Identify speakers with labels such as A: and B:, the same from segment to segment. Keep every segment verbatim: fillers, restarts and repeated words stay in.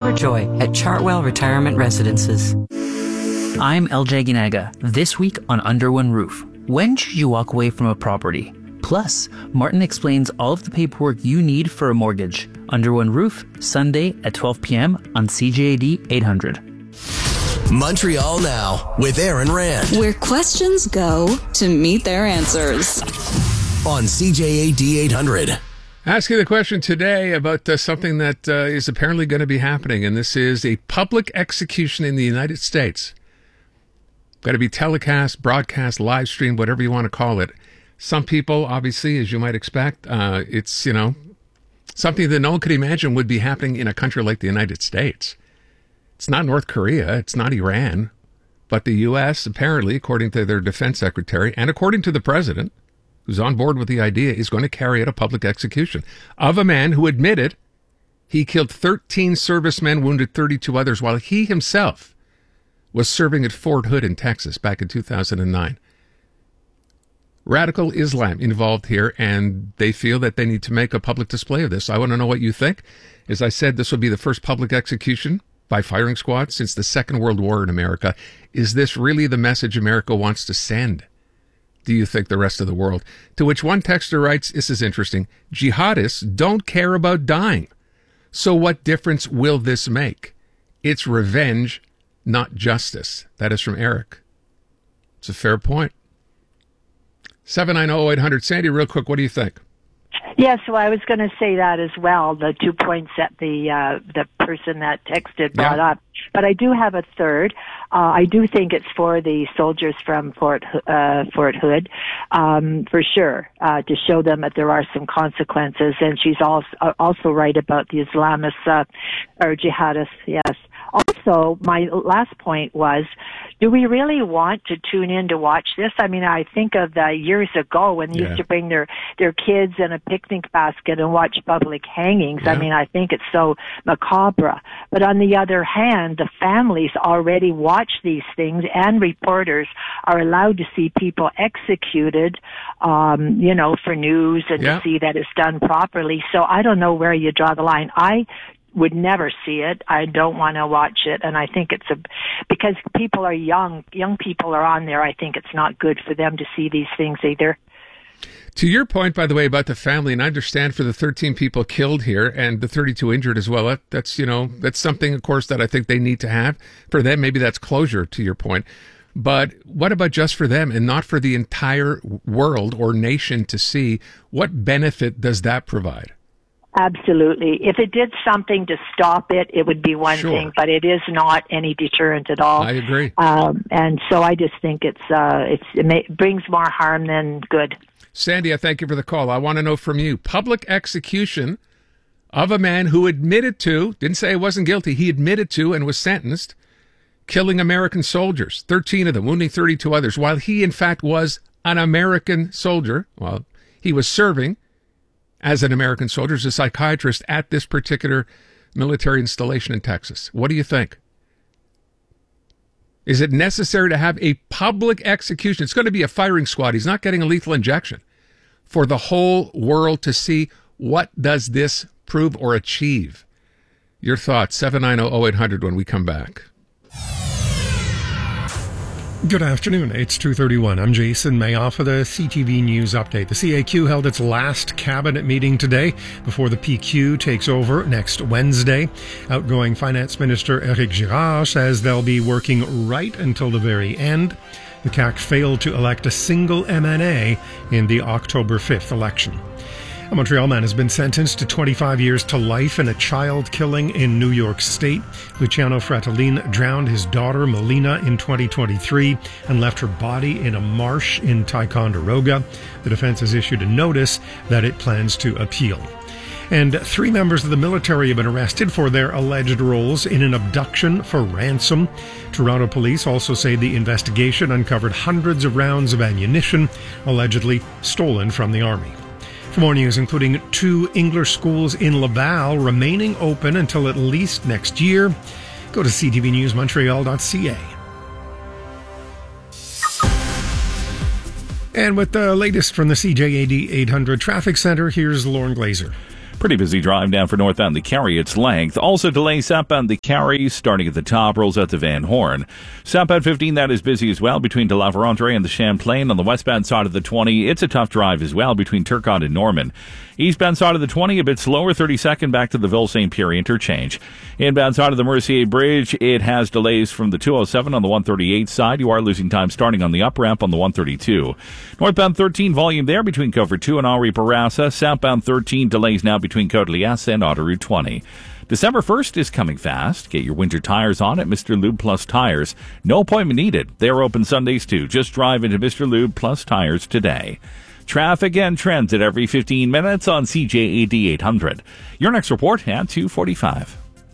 A: for joy at Chartwell Retirement Residences.
B: I'm L J Ginaga. This week on Under One Roof, when should you walk away from a property? Plus, Martin explains all of the paperwork you need for a mortgage. Under One Roof, Sunday at twelve p.m. on C J A D eight hundred.
C: Montreal Now with Aaron Rand.
D: Where questions go to meet their answers.
C: On C J A D eight hundred.
E: Asking the question today about uh, something that uh, is apparently going to be happening, and this is a public execution in the United States. Got to be telecast, broadcast, live streamed, whatever you want to call it. Some people, obviously, as you might expect, uh, it's, you know, something that no one could imagine would be happening in a country like the United States. It's not North Korea, it's not Iran, but the U S, apparently, according to their defense secretary, and according to the president, who's on board with the idea, is going to carry out a public execution of a man who admitted he killed thirteen servicemen, wounded thirty-two others, while he himself was serving at Fort Hood in Texas back in two thousand nine. Radical Islam involved here, and they feel that they need to make a public display of this. I want to know what you think. As I said, this will be the first public execution by firing squad since the Second World War in America. Is this really the message America wants to send? Do you think the rest of the world? To which one texter writes, this is interesting, jihadists don't care about dying. So what difference will this make? It's revenge, not justice. That is from Eric. It's a fair point. seven nine zero eight hundred. Sandy, real quick, what do you think?
F: Yes, well, I was going to say that as well, the two points that the uh, the person that texted brought
E: Yeah.
F: up. But I do have a third. Uh, I do think it's for the soldiers from Fort uh, Fort Hood, um, for sure, uh, to show them that there are some consequences. And she's also, also right about the Islamists, uh, or jihadists, yes. Also, my last point was, do we really want to tune in to watch this? I mean, I think of the years ago when they
E: Yeah.
F: used to bring their, their kids in a picnic basket and watch public hangings.
E: Yeah.
F: I mean, I think it's so macabre. But on the other hand, the families already watch these things, and reporters are allowed to see people executed, um, you know, for news and
E: Yeah.
F: to see that it's done properly. So I don't know where you draw the line. I would never see it. I don't want to watch it. And I think it's a, because people are young, young people are on there. I think it's not good for them to see these things either.
E: To your point, by the way, about the family, and I understand for the thirteen people killed here and the thirty-two injured as well, that, that's, you know, that's something, of course, that I think they need to have. For them, maybe that's closure, to your point. But what about just for them and not for the entire world or nation to see? What benefit does that provide?
F: Absolutely. If it did something to stop it, it would be one
E: Sure.
F: thing, but it is not any deterrent at all.
E: I agree.
F: Um, and so I just think it's, uh, it's, it may, brings more harm than good.
E: Sandy, I thank you for the call. I want to know from you, public execution of a man who admitted to, didn't say he wasn't guilty, he admitted to and was sentenced, killing American soldiers, thirteen of them, wounding thirty-two others, while he, in fact, was an American soldier. Well, he was serving as an American soldier, as a psychiatrist at this particular military installation in Texas. What do you think? Is it necessary to have a public execution? It's going to be a firing squad. He's not getting a lethal injection. For the whole world to see, what does this prove or achieve? Your thoughts, seven nine zero eight hundred when we come back.
G: Good afternoon. It's two thirty-one. I'm Jason Mayoff for the C T V News Update. The C A Q held its last cabinet meeting today before the P Q takes over next Wednesday. Outgoing Finance Minister Éric Girard says they'll be working right until the very end. The C A Q failed to elect a single M N A in the October fifth election. A Montreal man has been sentenced to twenty-five years to life in a child killing in New York State. Luciano Fratellin drowned his daughter Melina in twenty twenty-three and left her body in a marsh in Ticonderoga. The defense has issued a notice that it plans to appeal. And three members of the military have been arrested for their alleged roles in an abduction for ransom. Toronto police also say the investigation uncovered hundreds of rounds of ammunition allegedly stolen from the army. For more news, including two English schools in Laval remaining open until at least next year, go to c t v news montreal dot c a. And with the latest from the C J A D eight hundred Traffic Center, here's Lauren Glazer.
H: Pretty busy drive down for northbound the Carry, its length. Also delays southbound the Carry, starting at the top, rolls out to Van Horn. Southbound fifteen, that is busy as well, between De La Vérendrye and the Champlain. On the westbound side of the twenty, it's a tough drive as well, between Turcotte and Norman. Eastbound side of the twenty, a bit slower, thirty-second back to the Ville-Saint Pierre interchange. Inbound side of the Mercier Bridge, it has delays from the two oh seven on the one thirty-eight side. You are losing time starting on the up-ramp on the one thirty-two. Northbound thirteen, volume there between Cover two and Henri Bourassa. Southbound thirteen, delays now between Côte-Liesse and Autoroute twenty. December first is coming fast. Get your winter tires on at Mister Lube Plus Tires. No appointment needed. They're open Sundays too. Just drive into Mister Lube Plus Tires today. Traffic and trends at every fifteen minutes on C J A D eight hundred. Your next report at two forty-five.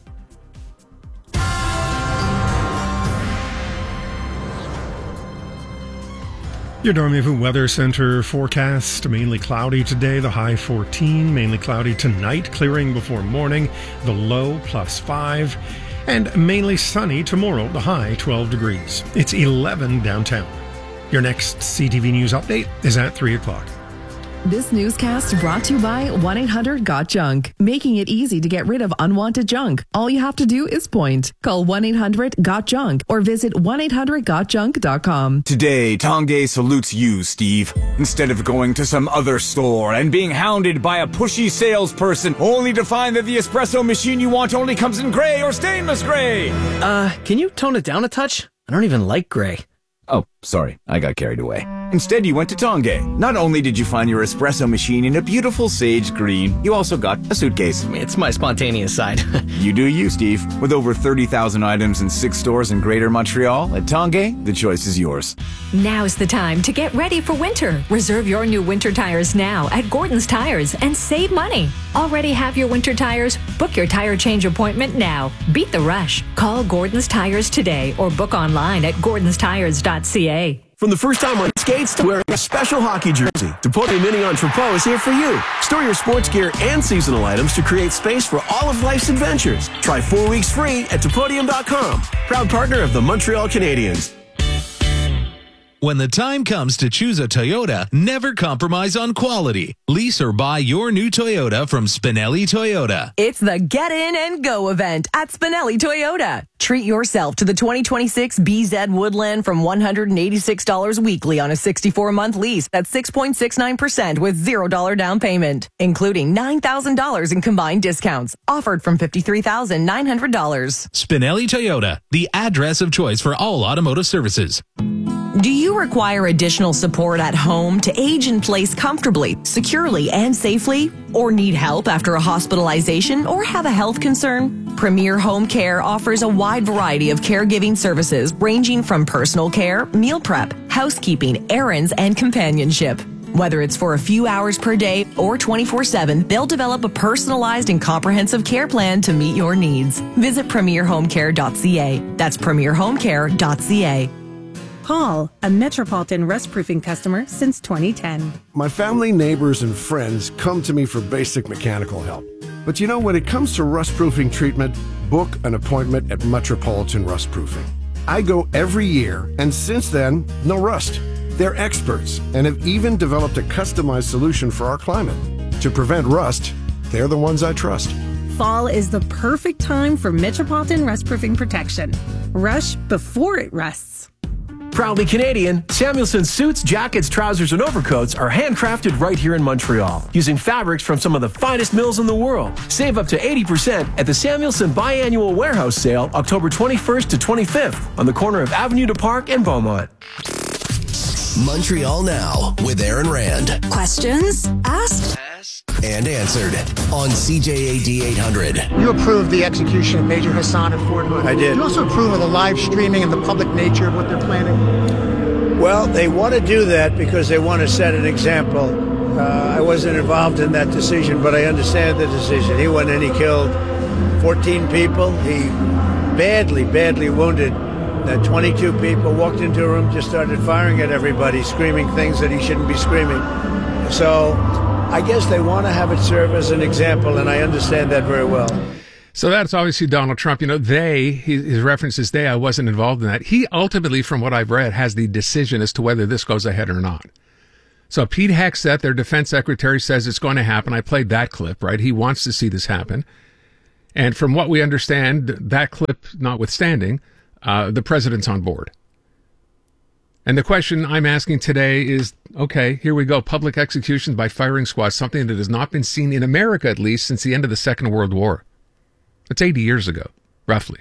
G: Your Dormez-vous Weather Center forecast, mainly cloudy today, the high fourteen, mainly cloudy tonight, clearing before morning, the low plus five, and mainly sunny tomorrow, the high twelve degrees. It's eleven downtown. Your next C T V News update is at three o'clock.
I: This newscast brought to you by one eight hundred got junk, making it easy to get rid of unwanted junk. All you have to do is point. Call one eight hundred got junk or visit one eight hundred got junk dot com.
J: Today, Tanguay salutes you, Steve. Instead of going to some other store and being hounded by a pushy salesperson only to find that the espresso machine you want only comes in gray or stainless gray.
K: Uh, can you tone it down a touch? I don't even like gray.
J: Oh, sorry, I got carried away. Instead, you went to Tanguay. Not only did you find your espresso machine in a beautiful sage green, you also got a suitcase.
K: It's my spontaneous side.
J: You do you, Steve. With over thirty thousand items in six stores in Greater Montreal, at Tanguay, the choice is yours.
L: Now's the time to get ready for winter. Reserve your new winter tires now at Gordon's Tires and save money. Already have your winter tires? Book your tire change appointment now. Beat the rush. Call Gordon's Tires today or book online at gordons tires dot c a.
M: From the first time on skates to wearing a special hockey jersey, Tepodi Mini Entrepot is here for you. Store your sports gear and seasonal items to create space for all of life's adventures. Try four weeks free at Tepodium dot com. Proud partner of the Montreal Canadiens.
N: When the time comes to choose a Toyota, never compromise on quality. Lease or buy your new Toyota from Spinelli Toyota.
O: It's the Get In and Go event at Spinelli Toyota. Treat yourself to the twenty twenty-six B Z Woodland from one hundred eighty-six dollars weekly on a sixty-four month lease. That's six point six nine percent with zero dollars down payment, including nine thousand dollars in combined discounts. Offered from fifty-three thousand nine hundred dollars.
N: Spinelli Toyota, the address of choice for all automotive services.
O: Do you require additional support at home to age in place comfortably, securely, and safely? Or need help after a hospitalization or have a health concern? Premier Home Care offers a wide variety of caregiving services ranging from personal care, meal prep, housekeeping, errands, and companionship. Whether it's for a few hours per day or twenty-four seven, they'll develop a personalized and comprehensive care plan to meet your needs. Visit premier home care dot c a. That's premier home care dot c a.
P: Paul, a Metropolitan Rust Proofing customer since twenty ten.
Q: My family, neighbors, and friends come to me for basic mechanical help. But you know, when it comes to rust proofing treatment, book an appointment at Metropolitan Rust Proofing. I go every year, and since then, no rust. They're experts and have even developed a customized solution for our climate. To prevent rust, they're the ones I trust.
P: Fall is the perfect time for Metropolitan Rust Proofing protection. Rush before it rusts.
M: Proudly Canadian, Samuelson suits, jackets, trousers, and overcoats are handcrafted right here in Montreal, using fabrics from some of the finest mills in the world. Save up to eighty percent at the Samuelson Biannual Warehouse Sale, October twenty-first to twenty-fifth, on the corner of Avenue du Parc and Beaumont.
C: Montreal Now with Aaron Rand.
D: Questions asked
C: and answered on C J A D eight hundred.
R: You approved the execution of Major Hassan at Fort Hood.
S: I did.
R: You also approve of the live streaming and the public nature of what they're planning?
S: Well, they want to do that because they want to set an example. Uh, I wasn't involved in that decision, but I understand the decision. He went in, he killed fourteen people. He badly, badly wounded uh, twenty-two people, walked into a room, just started firing at everybody, screaming things that he shouldn't be screaming. So I guess they want to have it serve as an example, and I understand that very well.
E: So that's obviously Donald Trump. You know, they, his, his reference is they, I wasn't involved in that. He ultimately, from what I've read, has the decision as to whether this goes ahead or not. So Pete Hegseth, their defense secretary, says it's going to happen. I played that clip, right? He wants to see this happen. And from what we understand, that clip notwithstanding, uh, the president's on board. And the question I'm asking today is, okay, here we go. Public executions by firing squad, something that has not been seen in America, at least, since the end of the Second World War. That's eighty years ago, roughly.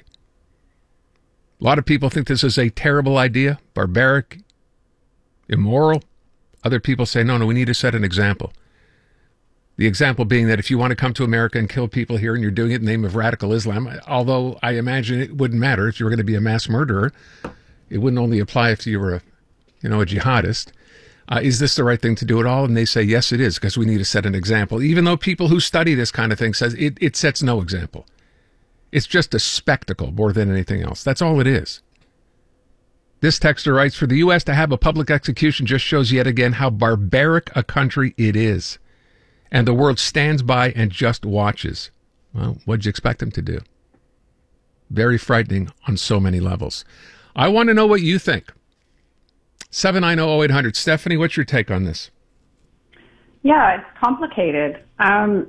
E: A lot of people think this is a terrible idea, barbaric, immoral. Other people say, no, no, we need to set an example. The example being that if you want to come to America and kill people here and you're doing it in the name of radical Islam, although I imagine it wouldn't matter if you were going to be a mass murderer, it wouldn't only apply if you were a, you know, a jihadist. Uh, is this the right thing to do at all? And they say, yes, it is, because we need to set an example. Even though people who study this kind of thing says it, it sets no example. It's just a spectacle more than anything else. That's all it is. This texter writes, for the U S to have a public execution just shows yet again how barbaric a country it is. And the world stands by and just watches. Well, what'd you expect them to do? Very frightening on so many levels. I want to know what you think. seven nine zero, zero eight hundred. Stephanie, what's your take on this?
T: Yeah, it's complicated. Um,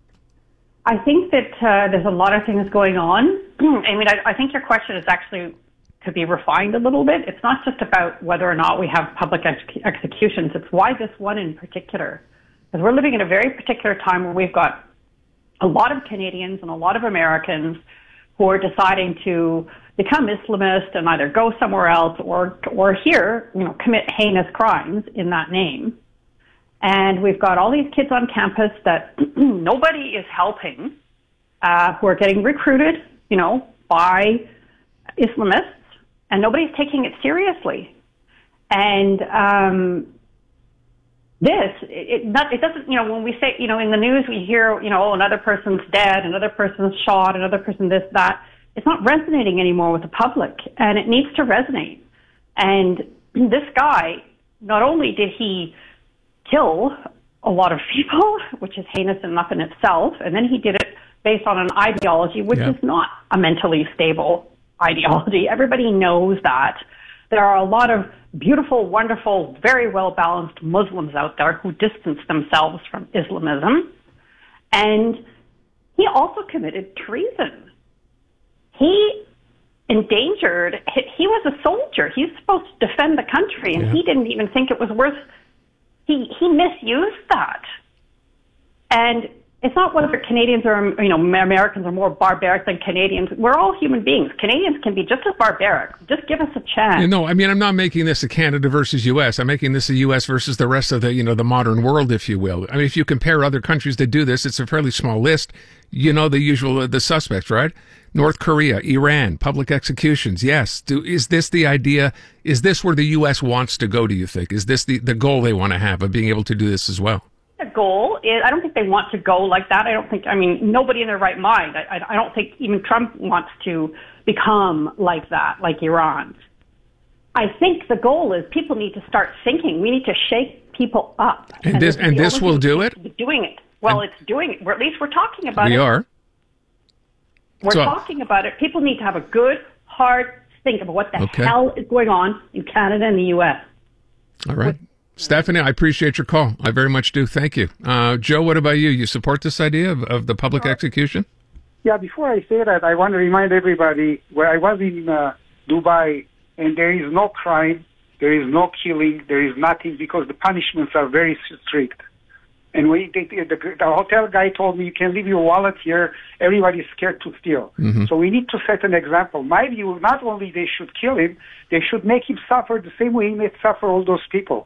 T: I think that uh, there's a lot of things going on. I mean, I, I think your question is actually to be refined a little bit. It's not just about whether or not we have public ex- executions. It's why this one in particular. Because we're living in a very particular time where we've got a lot of Canadians and a lot of Americans who are deciding to become Islamist and either go somewhere else or or here, you know, commit heinous crimes in that name. And we've got all these kids on campus that nobody is helping, uh, who are getting recruited, you know, by Islamists, and nobody's taking it seriously. And um, this, it, not, it doesn't, you know, when we say, you know, in the news we hear, you know, oh, another person's dead, another person's shot, another person this, that. It's not resonating anymore with the public, and it needs to resonate. And this guy, not only did he kill a lot of people, which is heinous enough in itself, and then he did it based on an ideology which yeah. is not a mentally stable ideology. Everybody knows that. There are a lot of beautiful, wonderful, very well-balanced Muslims out there who distance themselves from Islamism. And he also committed treason. He endangered, he was a soldier. He's supposed to defend the country, and yeah. he didn't even think it was worth, he, he misused that. And it's not whether Canadians or, you know, Americans are more barbaric than Canadians. We're all human beings. Canadians can be just as barbaric. Just give us a chance.
E: You know, I mean, I'm not making this a Canada versus U S. I'm making this a U S versus the rest of the, you know, the modern world, if you will. I mean, if you compare other countries that do this, it's a fairly small list. You know, the usual, the suspects, right? North Korea, Iran, public executions. Yes. Do, is this the idea? Is this where the U S wants to go, do you think? Is this the, the goal they want to have of being able to do this as well?
T: The goal is, I don't think they want to go like that. I don't think, I mean, nobody in their right mind. I, I, I don't think even Trump wants to become like that, like Iran. I think the goal is people need to start thinking. We need to shake people up.
E: And, and this, and this will do it?
T: Doing it. Well, and it's doing it. Or at least we're talking about
E: we
T: it.
E: We are.
T: We're
E: so,
T: talking about it. People need to have a good, hard think about what the
E: okay.
T: hell is going on in Canada and the U S.
E: All right. With, Stephanie, I appreciate your call. I very much do. Thank you. Uh, Joe, what about you? You support this idea of, of the public uh, execution?
U: Yeah, before I say that, I want to remind everybody where I was in uh, Dubai, and there is no crime, there is no killing, there is nothing, because the punishments are very strict. And when they, the, the hotel guy told me, you can leave your wallet here, everybody's scared to steal. Mm-hmm. So we need to set an example. My view, not only they should kill him, they should make him suffer the same way he made suffer all those people.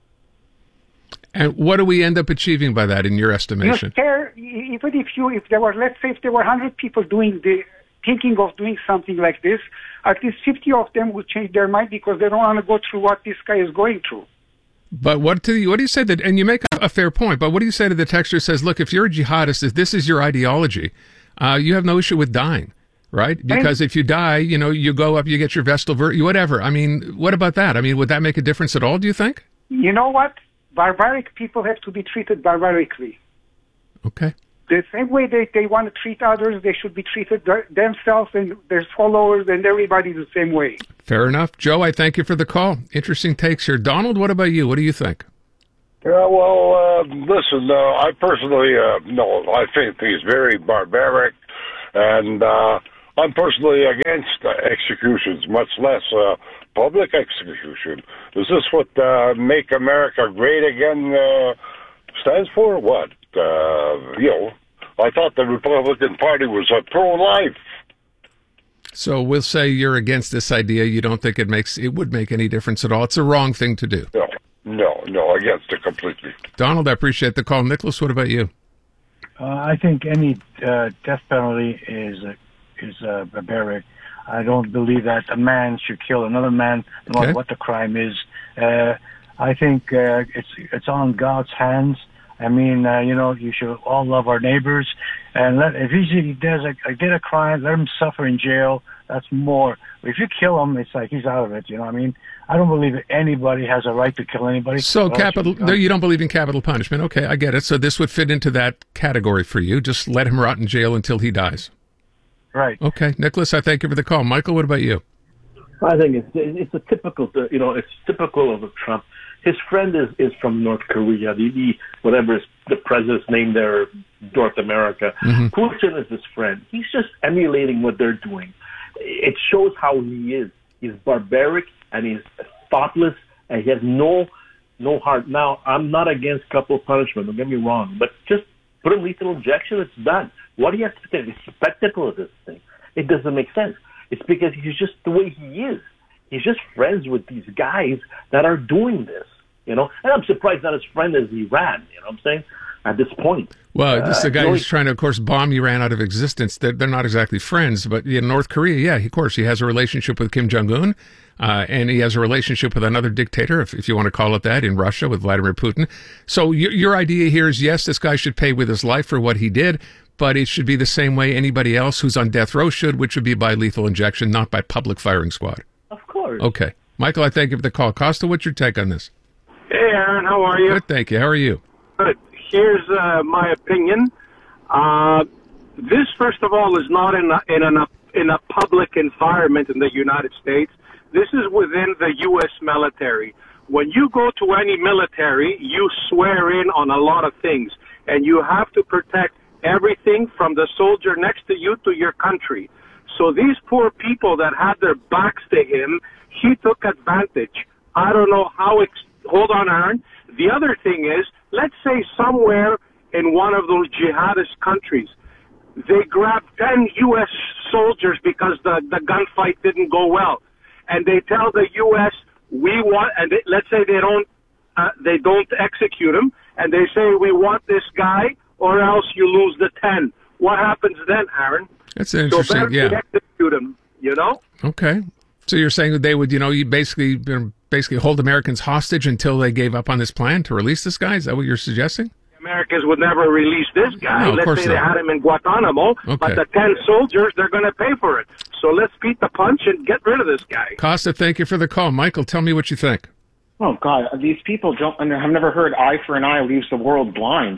E: And what do we end up achieving by that, in your estimation?
U: You care, even if you, if there were, let's say, if there were one hundred people doing the, thinking of doing something like this, at least fifty of them would change their mind because they don't want to go through what this guy is going through.
E: But what do you, what do you say that? And you make a, a fair point. But what do you say to the texter who says, "Look, if you're a jihadist, if this is your ideology, uh, you have no issue with dying, right? Because and, if you die, you know, you go up, you get your Vestal Virtue, whatever. I mean, what about that? I mean, would that make a difference at all? Do you think?
U: You know what? Barbaric people have to be treated barbarically.
E: Okay.
U: The same way they, they want to treat others, they should be treated themselves and their followers and everybody the same way.
E: Fair enough. Joe, I thank you for the call. Interesting takes here. Donald, what about you? What do you think?
A: Yeah, well, uh, listen, uh, I personally, uh, no, I think he's very barbaric, and uh, I'm personally against uh, executions, much less uh, public execution. Is this what uh, Make America Great Again uh, stands for? What? Uh, you know, I thought the Republican Party was uh, pro-life.
E: So we'll say you're against this idea. You don't think it makes it would make any difference at all. It's a wrong thing to do.
A: No. No, no, against it completely.
E: Donald, I appreciate the call. Nicholas, what about you?
V: Uh, I think any uh, death penalty is uh, is uh, barbaric. I don't believe that a man should kill another man, no matter
E: Okay.
V: what the crime is. Uh, I think uh, it's it's on God's hands. I mean, uh, you know, you should all love our neighbors, and let, if he, he does a, a, did a crime, let him suffer in jail. That's more. If you kill him, it's like he's out of it. You know what I mean? I don't believe that anybody has a right to kill anybody.
E: So
V: Or else
E: capital,
V: you-
E: no, you don't believe in capital punishment. Okay, I get it. So this would fit into that category for you. Just let him rot in jail until he dies.
V: Right.
E: Okay, Nicholas, I thank you for the call. Michael, what about you?
W: I think it's it's a typical, you know, it's typical of Trump. His friend is, is from North Korea, the, the whatever is the president's name there, North America.
E: Mm-hmm.
W: Putin is his friend. He's just emulating what they're doing. It shows how he is. He's barbaric and he's thoughtless and he has no no heart. Now, I'm not against capital punishment. Don't get me wrong, but just put him lethal injection. It's done. What do you have to take the spectacle of this thing? It doesn't make sense. It's because he's just the way he is. He's just friends with these guys that are doing this, you know. And I'm surprised not his friend is Iran. You know what I'm saying? At this point.
E: Well, this is the
W: Uh,
E: guy
W: the only-
E: who's trying to, of course, bomb Iran out of existence. They're, they're not exactly friends, but in North Korea, yeah, of course, he has a relationship with Kim Jong-un, uh, and he has a relationship with another dictator, if, if you want to call it that, in Russia with Vladimir Putin. So your, your idea here is, yes, this guy should pay with his life for what he did, but it should be the same way anybody else who's on death row should, which would be by lethal injection, not by public firing squad.
W: Of course.
E: Okay. Michael, I thank you for the call. Costa, what's your take on this?
X: Hey, Aaron, how are you?
E: Good, thank you. How are you?
X: Good. Here's uh, my opinion. Uh, this, first of all, is not in a, in, a, in a public environment in the United States. This is within the U S military. When you go to any military, you swear in on a lot of things, and you have to protect everything from the soldier next to you to your country. So these poor people that had their backs to him, he took advantage. I don't know how. Ex- Hold on, Aaron. The other thing is, let's say somewhere in one of those jihadist countries, they grabbed ten U S soldiers because the, the gunfight didn't go well. And they tell the U S, we want, and they, let's say they don't, uh, they don't execute him, and they say, we want this guy, or else you lose the ten. What happens then, Aaron?
E: That's interesting,
X: so better
E: yeah.
X: to execute him, you know?
E: Okay. So you're saying that they would, you know, you basically you know, basically hold Americans hostage until they gave up on this plan to release this guy? Is that what you're suggesting?
X: Americans would never release this guy.
E: No, of
X: let's
E: course
X: say they
E: not.
X: had him in Guantanamo,
E: Okay.
X: but the ten soldiers, they're going to pay for it. So let's beat the punch and get rid of this guy.
E: Costa, thank you for the call. Michael, tell me what you think.
Y: Oh, God, these people don't, have never heard eye for an eye leaves the world blind.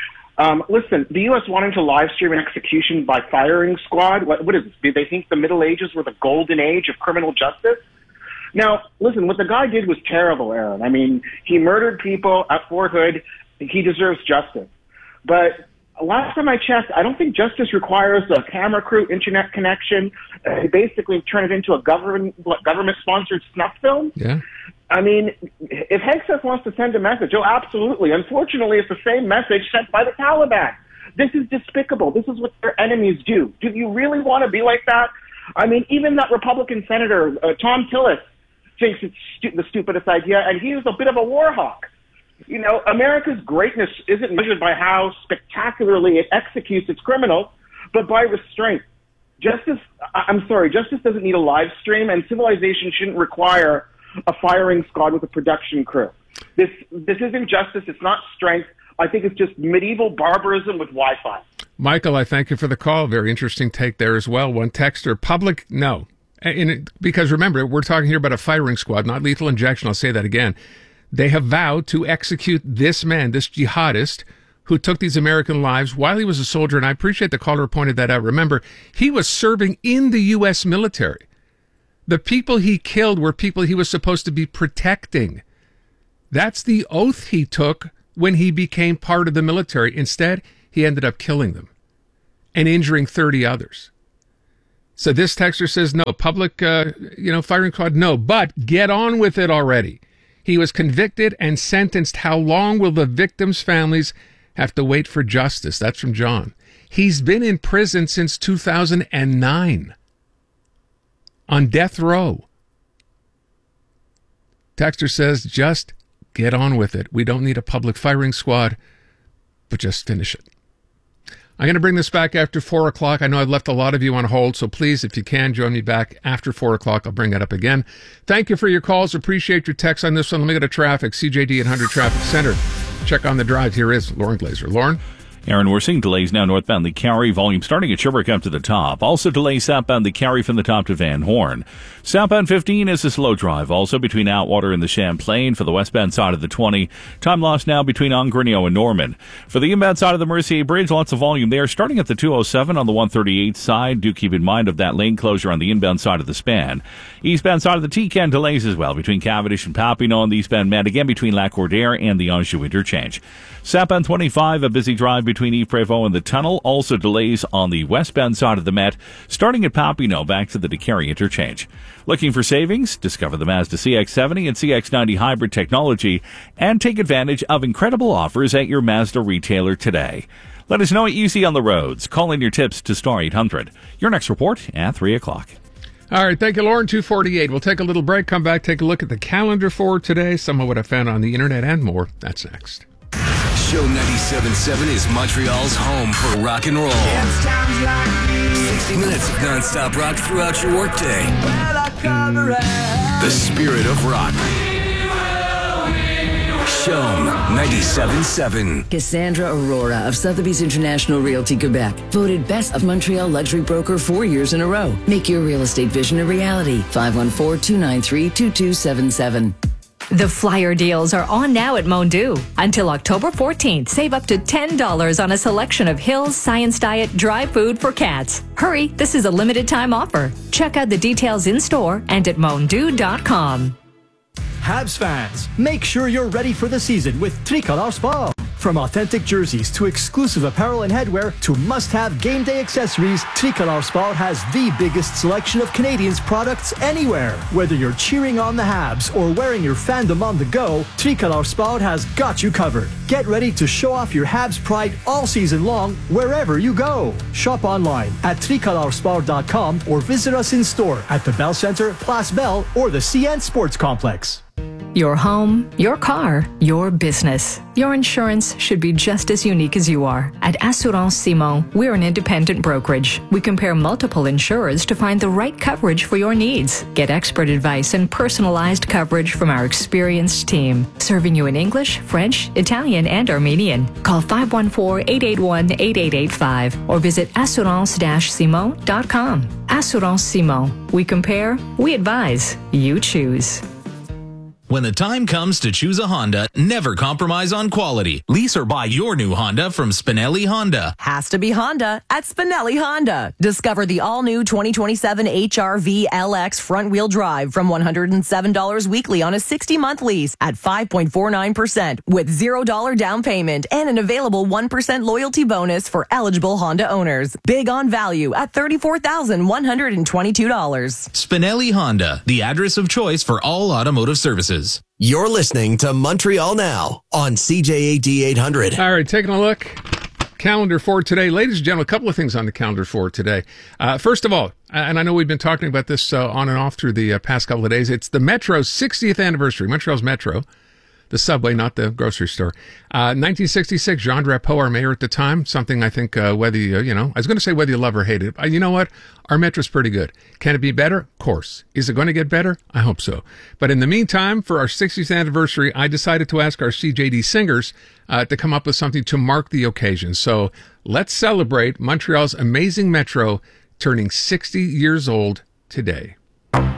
Y: Um, listen, the U S wanting to live stream an execution by firing squad, what, what is this? Do they think the Middle Ages were the golden age of criminal justice? Now, listen, what the guy did was terrible, Aaron. I mean, he murdered people at Fort Hood. He deserves justice. But last time I checked, I don't think justice requires a camera crew, internet connection, uh, basically turn it into a government government-sponsored snuff film.
E: Yeah.
Y: I mean, if Hegseth wants to send a message, oh, absolutely. Unfortunately, it's the same message sent by the Taliban. This is despicable. This is what their enemies do. Do you really want to be like that? I mean, even that Republican senator, uh, Tom Tillis, thinks it's stu- the stupidest idea, and he was a bit of a war hawk. You know, America's greatness isn't measured by how spectacularly it executes its criminals, but by restraint. Justice, I- I'm sorry, justice doesn't need a live stream, and civilization shouldn't require a firing squad with a production crew. This this isn't justice. It's not strength. I think it's just medieval barbarism with Wi-Fi.
E: Michael, I thank you for the call. Very interesting take there as well. One texter, public, no. And it, because remember, we're talking here about a firing squad, not lethal injection. I'll say that again. They have vowed to execute this man, this jihadist, who took these American lives while he was a soldier. And I appreciate the caller pointed that out. Remember, he was serving in the U S military. The people he killed were people he was supposed to be protecting. That's the oath he took when he became part of the military. Instead, he ended up killing them and injuring thirty others. So this texter says, no, public, uh, you know, firing squad, no, but get on with it already. He was convicted and sentenced. How long will the victims' families have to wait for justice? That's from John. He's been in prison since two thousand nine on death row. Texter says, just get on with it. We don't need a public firing squad, but just finish it. I'm going to bring this back after four o'clock. I know I've left a lot of you on hold, so please, if you can, join me back after four o'clock. I'll bring it up again. Thank you for your calls. Appreciate your texts on this one. Let me go to traffic. C J D eight hundred Traffic Center. Check on the drive. Here is Lauren Glazer. Lauren?
B: Aaron, we're seeing delays now northbound the Cary, volume starting at Sherbrooke up to the top. Also delays southbound the Cary from the top to Van Horn. Southbound fifteen is a slow drive, also between Outwater and the Champlain for the westbound side of the twenty. Time lost now between Ongrenio and Norman. For the inbound side of the Mercier Bridge, lots of volume there, starting at the two oh seven on the one thirty-eight side. Do keep in mind of that lane closure on the inbound side of the span. Eastbound side of the T C A N delays as well between Cavendish and Papineau on the eastbound Met, again between Lac-Cordaire and the Anjou interchange. Southbound twenty-five, a busy drive between Yves Prévost and the tunnel. Also delays on the westbound side of the Met, starting at Papineau back to the DeCary interchange. Looking for savings? Discover the Mazda C X seventy and C X ninety hybrid technology and take advantage of incredible offers at your Mazda retailer today. Let us know what you see on the roads. Call in your tips to star eight hundred. Your next report at three o'clock.
E: All right, thank you, Lauren. two forty-eight. We'll take a little break, come back, take a look at the calendar for today, some of what I found on the internet, and more. That's next.
C: Show ninety-seven point seven is Montreal's home for rock and roll. sixty minutes of non-stop rock throughout your workday. The spirit of rock. Show ninety-seven point seven.
F: Cassandra Aurora of Sotheby's International Realty Quebec, voted Best of Montreal Luxury Broker four years in a row. Make your real estate vision a reality. five one four, two nine three, two two seven seven.
L: The flyer deals are on now at Mondu. Until October fourteenth, save up to ten dollars on a selection of Hill's Science Diet dry food for cats. Hurry, this is a limited time offer. Check out the details in store and at mondu dot com.
G: Habs fans, make sure you're ready for the season with Tricolor Sport. From authentic jerseys to exclusive apparel and headwear to must-have game day accessories, Tricolor Sport has the biggest selection of Canadians products anywhere. Whether you're cheering on the Habs or wearing your fandom on the go, Tricolor Sport has got you covered. Get ready to show off your Habs pride all season long wherever you go. Shop online at tricolor sport dot com or visit us in store at the Bell Center, Place Bell, or the C N Sports Complex.
L: Your home, your car, your business. Your insurance should be just as unique as you are. At Assurance Simon, we're an independent brokerage. We compare multiple insurers to find the right coverage for your needs. Get expert advice and personalized coverage from our experienced team, serving you in English, French, Italian, and Armenian. Call five one four, eight eight one, eight eight eight five or visit assurance dash simon dot com. Assurance Simon. We compare, we advise, you choose.
N: When the time comes to choose a Honda, never compromise on quality. Lease or buy your new Honda from Spinelli Honda.
O: Has to be Honda at Spinelli Honda. Discover the all-new twenty twenty-seven H R V L X front-wheel drive from one hundred seven dollars weekly on a sixty-month lease at five point four nine percent with zero dollars down payment and an available one percent loyalty bonus for eligible Honda owners. Big on value at thirty-four thousand one hundred twenty-two dollars.
N: Spinelli Honda, the address of choice for all automotive services.
C: You're listening to Montreal Now on C J A D eight hundred.
E: All right, taking a look. Calendar for today. Ladies and gentlemen, a couple of things on the calendar for today. Uh, first of all, and I know we've been talking about this uh, on and off through the uh, past couple of days, it's the Metro's sixtieth anniversary. Montreal's Metro. The subway, not the grocery store. Uh, nineteen sixty-six, Jean Drapeau, our mayor at the time. Something I think uh, whether you, you know, I was going to say whether you love or hate it. Uh, you know what? Our Metro's pretty good. Can it be better? Of course. Is it going to get better? I hope so. But in the meantime, for our sixtieth anniversary, I decided to ask our C J D singers uh, to come up with something to mark the occasion. So let's celebrate Montreal's amazing Metro turning sixty years old today.